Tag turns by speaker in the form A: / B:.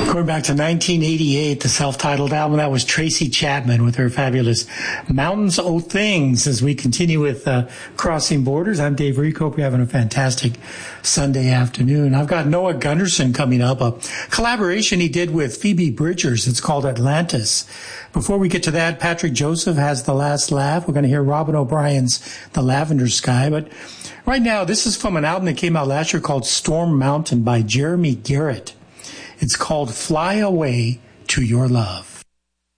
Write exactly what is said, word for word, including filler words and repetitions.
A: Going back to nineteen eighty-eight, the self-titled album, that was Tracy Chapman with her fabulous Mountains O' Things. As we continue with uh, Crossing Borders, I'm Dave Reek. Hope you're having a fantastic Sunday afternoon. I've got Noah Gunderson coming up, a collaboration he did with Phoebe Bridgers. It's called Atlantis. Before we get to that, Patrick Joseph has The Last Laugh. We're going to hear Robin O'Brien's The Lavender Sky. But right now, this is from an album that came out last year called Storm Mountain by Jeremy Garrett. It's called Fly Away to Your Love.